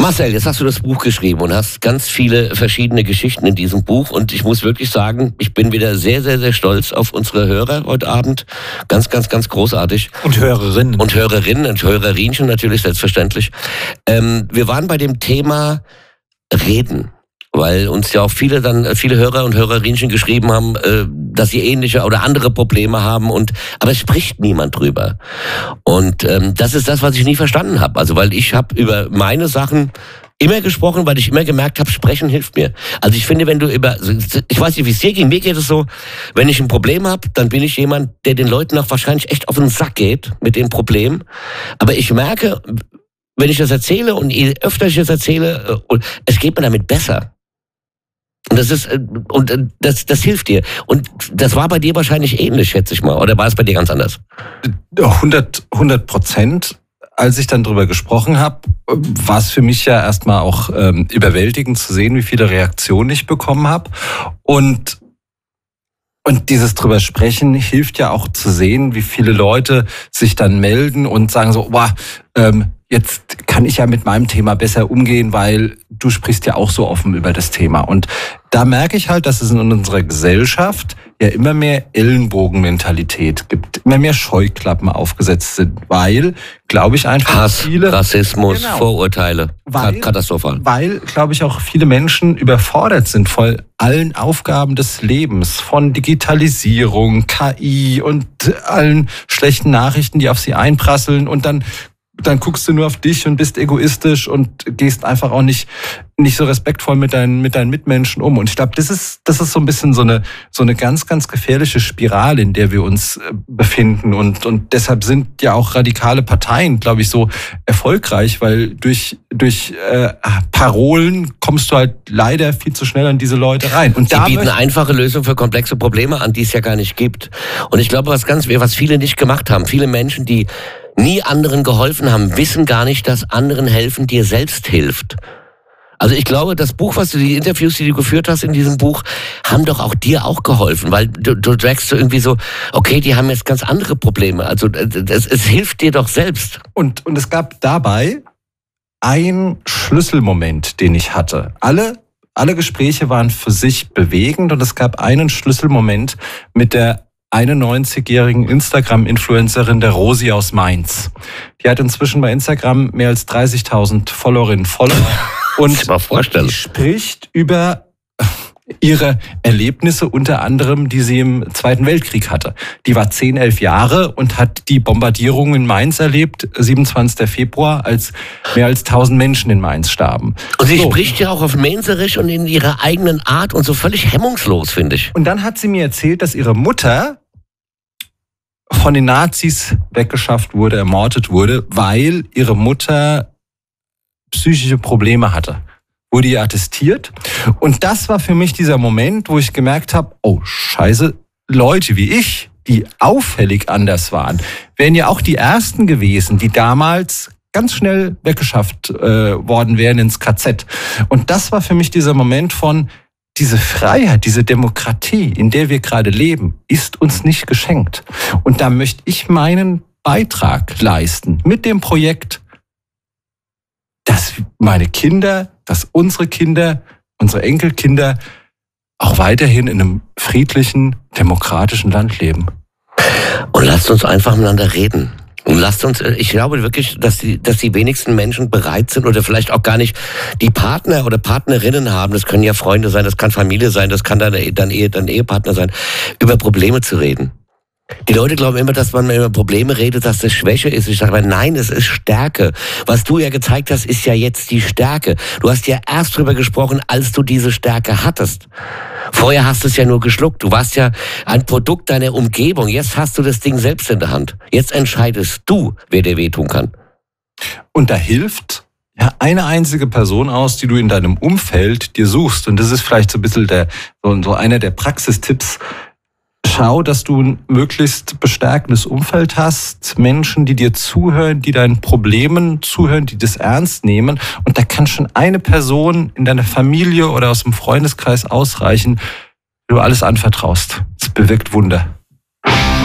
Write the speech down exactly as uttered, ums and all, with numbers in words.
Marcel, jetzt hast du das Buch geschrieben und hast ganz viele verschiedene Geschichten in diesem Buch und ich muss wirklich sagen, ich bin wieder sehr, sehr, sehr stolz auf unsere Hörer heute Abend. Ganz, ganz, ganz großartig. Und Hörerinnen. Und Hörerinnen und Hörerinchen natürlich, selbstverständlich. Ähm, wir waren bei dem Thema Reden. Weil uns ja auch viele dann viele Hörer und Hörerinchen geschrieben haben, äh, dass sie ähnliche oder andere Probleme haben und aber es spricht niemand drüber. Und ähm, das ist das, was ich nie verstanden habe. Also weil ich habe über meine Sachen immer gesprochen, weil ich immer gemerkt habe, sprechen hilft mir. Also ich finde, wenn du über, ich weiß nicht, wie es dir ging, mir geht es so, wenn ich ein Problem habe, dann bin ich jemand, der den Leuten auch wahrscheinlich echt auf den Sack geht mit dem Problem. Aber ich merke, wenn ich das erzähle und je öfter ich das erzähle, es geht mir damit besser. Und das ist und das das hilft dir. Und das war bei dir wahrscheinlich ähnlich, schätze ich mal. Oder war es bei dir ganz anders? hundert Prozent. Als ich dann drüber gesprochen habe, war es für mich ja erstmal auch ähm, überwältigend zu sehen, wie viele Reaktionen ich bekommen habe. Und Und dieses drüber sprechen hilft ja auch zu sehen, wie viele Leute sich dann melden und sagen so, wow, ähm, jetzt kann ich ja mit meinem Thema besser umgehen, weil du sprichst ja auch so offen über das Thema. Und da merke ich halt, dass es in unserer Gesellschaft ja immer mehr Ellenbogenmentalität gibt, immer mehr Scheuklappen aufgesetzt sind, weil, glaube ich, einfach Hass, viele... Rassismus, genau. Vorurteile, weil, katastrophal. Weil, glaube ich, auch viele Menschen überfordert sind von allen Aufgaben des Lebens, von Digitalisierung, K I und allen schlechten Nachrichten, die auf sie einprasseln und dann dann guckst du nur auf dich und bist egoistisch und gehst einfach auch nicht nicht so respektvoll mit deinen mit deinen Mitmenschen um. Und ich glaube, das ist das ist so ein bisschen so eine so eine ganz ganz gefährliche Spirale, in der wir uns befinden. Und und deshalb sind ja auch radikale Parteien, glaube ich, so erfolgreich, weil durch durch äh, Parolen kommst du halt leider viel zu schnell an diese Leute rein. Und sie da bieten einfache Lösungen für komplexe Probleme an, die es ja gar nicht gibt. Und ich glaube, was ganz was viele nicht gemacht haben, viele Menschen, die nie anderen geholfen haben, wissen gar nicht, dass anderen helfen dir selbst hilft. Also ich glaube, das Buch, was du, die Interviews, die du geführt hast in diesem Buch, haben doch auch dir auch geholfen, weil du, du sagst so irgendwie so, okay, die haben jetzt ganz andere Probleme. Also es, es hilft dir doch selbst. Und, und es gab dabei einen Schlüsselmoment, den ich hatte. Alle, alle Gespräche waren für sich bewegend und es gab einen Schlüsselmoment mit der einundneunzigjährigen Instagram-Influencerin der Rosi aus Mainz. Die hat inzwischen bei Instagram mehr als dreißigtausend Followerinnen, Follower. Und die spricht über ihre Erlebnisse, unter anderem, die sie im Zweiten Weltkrieg hatte. Die war zehn, elf Jahre und hat die Bombardierung in Mainz erlebt, siebenundzwanzigsten Februar, als mehr als tausend Menschen in Mainz starben. Und sie so. spricht ja auch auf Mainzerisch und in ihrer eigenen Art und so völlig hemmungslos, finde ich. Und dann hat sie mir erzählt, dass ihre Mutter von den Nazis weggeschafft wurde, ermordet wurde, weil ihre Mutter psychische Probleme hatte. Wurde ihr attestiert. Und das war für mich dieser Moment, wo ich gemerkt habe, oh scheiße, Leute wie ich, die auffällig anders waren, wären ja auch die Ersten gewesen, die damals ganz schnell weggeschafft äh, worden wären ins K Z. Und das war für mich dieser Moment von, diese Freiheit, diese Demokratie, in der wir gerade leben, ist uns nicht geschenkt. Und da möchte ich meinen Beitrag leisten mit dem Projekt, dass meine Kinder, dass unsere Kinder, unsere Enkelkinder auch weiterhin in einem friedlichen, demokratischen Land leben. Und lasst uns einfach miteinander reden. Und lasst uns, ich glaube wirklich, dass die, dass die wenigsten Menschen bereit sind oder vielleicht auch gar nicht die Partner oder Partnerinnen haben, das können ja Freunde sein, das kann Familie sein, das kann dann, dann, Ehe, dann Ehepartner sein, über Probleme zu reden. Die Leute glauben immer, dass man über Probleme redet, dass das Schwäche ist. Ich sage aber, nein, es ist Stärke. Was du ja gezeigt hast, ist ja jetzt die Stärke. Du hast ja erst drüber gesprochen, als du diese Stärke hattest. Vorher hast du es ja nur geschluckt. Du warst ja ein Produkt deiner Umgebung. Jetzt hast du das Ding selbst in der Hand. Jetzt entscheidest du, wer dir wehtun kann. Und da hilft ja eine einzige Person aus, die du in deinem Umfeld dir suchst. Und das ist vielleicht so ein bisschen der, so, so einer der Praxistipps. Schau, dass du ein möglichst bestärkendes Umfeld hast, Menschen, die dir zuhören, die deinen Problemen zuhören, die das ernst nehmen. Und da kann schon eine Person in deiner Familie oder aus dem Freundeskreis ausreichen, wenn du alles anvertraust. Es bewirkt Wunder.